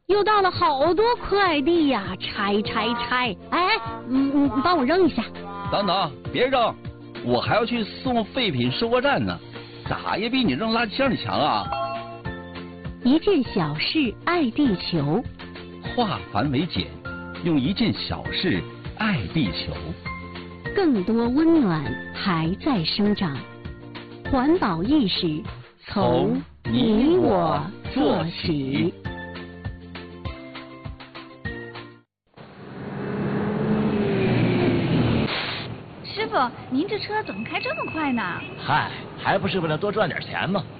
又到了好多快递呀，拆！哎，你帮我扔一下。 等等，别扔，我还要去送废品收货站呢，咋也比你扔垃圾箱里强啊！ 一件小事爱地球， 化繁为简，用一件小事爱地球。 更多温暖还在生长，环保意识从你我做起。 师傅，您这车怎么开这么快呢？ 嗨，还不是为了多赚点钱吗？